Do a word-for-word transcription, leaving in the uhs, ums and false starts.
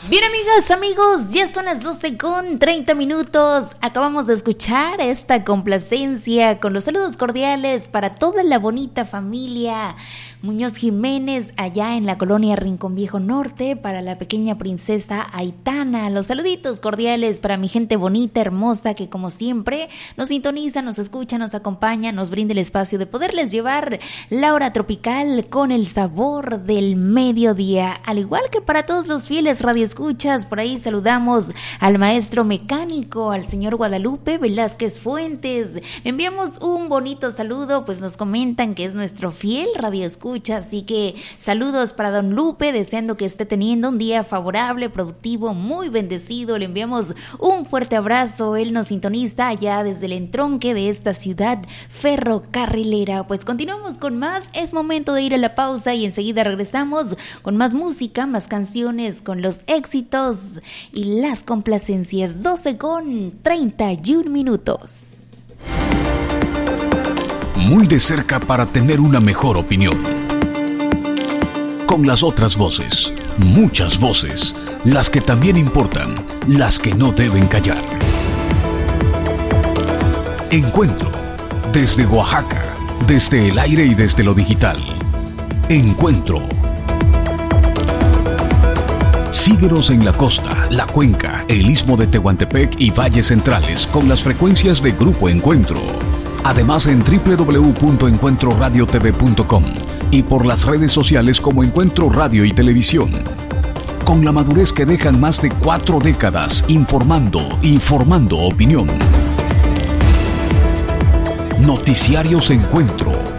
Bien, amigas, amigos, ya son las doce con treinta minutos. Acabamos de escuchar esta complacencia con los saludos cordiales para toda la bonita familia Muñoz Jiménez allá en la colonia Rincón Viejo Norte, para la pequeña princesa Aitana. Los saluditos cordiales para mi gente bonita, hermosa, que como siempre nos sintoniza, nos escucha, nos acompaña, nos brinda el espacio de poderles llevar la hora tropical con el sabor del mediodía. Al igual que para todos los fieles radioescuchas, por ahí saludamos al maestro mecánico, al señor Guadalupe Velázquez Fuentes. Enviamos un bonito saludo, pues nos comentan que es nuestro fiel radioescucha. Así que saludos para don Lupe, deseando que esté teniendo un día favorable, productivo, muy bendecido. Le enviamos un fuerte abrazo. Él nos sintoniza allá desde el entronque de esta ciudad ferrocarrilera. Pues continuamos con más. Es momento de ir a la pausa y enseguida regresamos con más música, más canciones, con los éxitos y las complacencias. doce con treinta y un minutos. Muy de cerca para tener una mejor opinión. Con las otras voces, muchas voces, las que también importan, las que no deben callar. Encuentro, desde Oaxaca, desde el aire y desde lo digital. Encuentro. Síguenos en la costa, la cuenca, el istmo de Tehuantepec y valles centrales con las frecuencias de Grupo Encuentro. Además en doble u doble u doble u punto encuentro radio t v punto com y por las redes sociales como Encuentro Radio y Televisión. Con la madurez que dejan más de cuatro décadas informando y formando opinión. Noticiarios Encuentro.